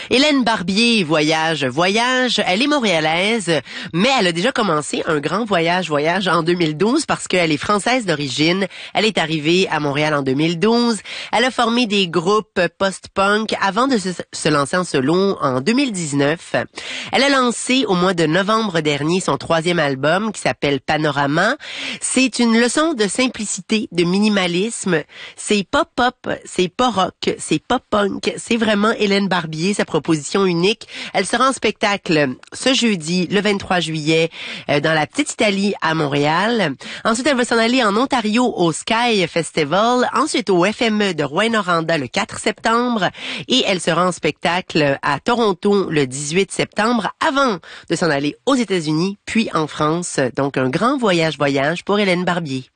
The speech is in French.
Hélène Barbier voyage. Elle est montréalaise, mais elle a déjà commencé un grand voyage en 2012 parce qu'elle est française d'origine. Elle est arrivée à Montréal en 2012. Elle a formé des groupes post-punk avant de se lancer en solo en 2019. Elle a lancé au mois de novembre dernier son 3e album qui s'appelle Panorama. C'est une leçon de simplicité, de minimalisme. C'est pas pop, c'est pas rock, c'est pas punk. C'est vraiment Hélène Barbier, sa proposition unique. Elle sera en spectacle ce jeudi, le 23 juillet, dans la Petite Italie à Montréal. Ensuite, elle va s'en aller en Ontario au Sky Festival. Ensuite, au FME de Rouyn-Noranda le 4 septembre. Et elle sera en spectacle à Toronto le 18 septembre avant de s'en aller aux États-Unis, puis en France. Donc, un grand voyage pour Hélène Barbier.